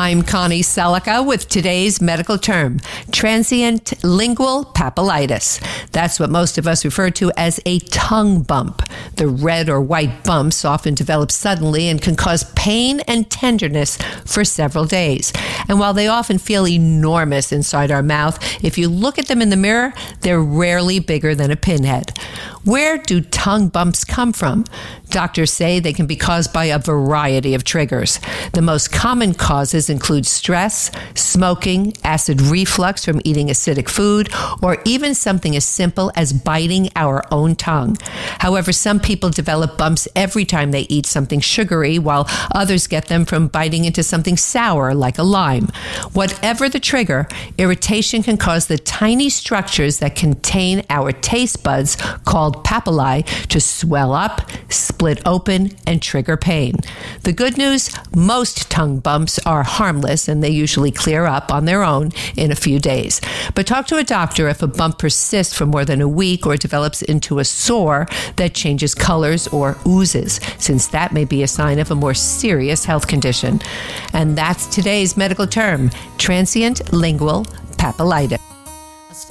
I'm Connie Selica with today's medical term, transient lingual papillitis. That's what most of us refer to as a tongue bump. The red or white bumps often develop suddenly and can cause pain and tenderness for several days. And while they often feel enormous inside our mouth, if you look at them in the mirror, they're rarely bigger than a pinhead. Where do tongue bumps come from? Doctors say they can be caused by a variety of triggers. The most common causes include stress, smoking, acid reflux from eating acidic food, or even something as simple as biting our own tongue. However, some people develop bumps every time they eat something sugary, while others get them from biting into something sour like a lime. Whatever the trigger, irritation can cause the tiny structures that contain our taste buds, called papillae, to swell up, split open, and trigger pain. The good news, most tongue bumps are harmless and they usually clear up on their own in a few days. But talk to a doctor if a bump persists for more than a week or develops into a sore that changes colors or oozes, since that may be a sign of a more serious health condition. And that's today's medical term, transient lingual papillitis.